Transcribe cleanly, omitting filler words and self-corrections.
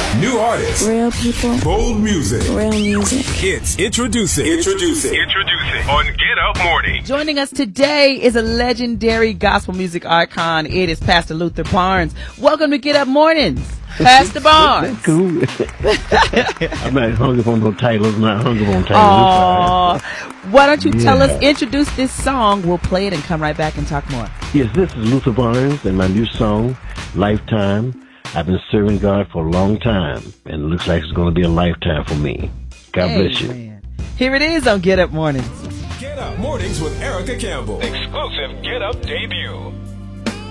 New artists. Real people. Bold music. Real music. It's introducing on Get Up Morning. Joining us today is a legendary gospel music icon. It is Pastor Luther Barnes. Welcome to Get Up Mornings, Pastor Barnes. That's cool. I'm not hung up on no titles. Why don't you tell us, introduce this song? We'll play it and come right back and talk more. Yes, this is Luther Barnes and my new song, Lifetime. I've been serving God for a long time, and it looks like it's going to be a lifetime for me. God bless you. Here it is on Get Up Mornings. Get Up Mornings with Erica Campbell. Exclusive Get Up debut.